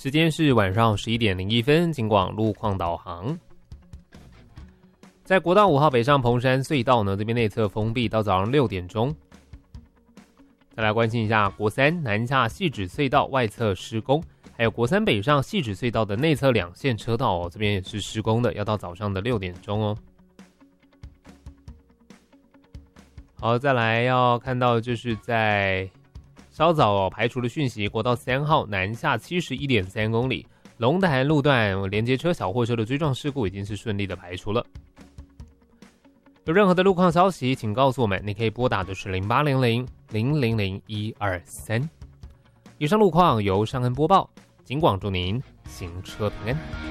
时间是晚上11:01，警广路况导航。在国道5号北上彭山隧道呢，这边内侧封闭到早上6点钟。再来关心一下国3南下汐止隧道外侧施工，还有国3北上汐止隧道的内侧2线车道这边也是施工的，要到早上的6点钟哦。好，再来要看到就是在稍早排除的讯息，国道3号南下71.3公里，龙潭路段连接车小货车的追撞事故已经是顺利的排除了。有任何的路况消息，请告诉我们，你可以拨打的是0800-000-123。以上路况由尚恩播报，警广祝您行车平安。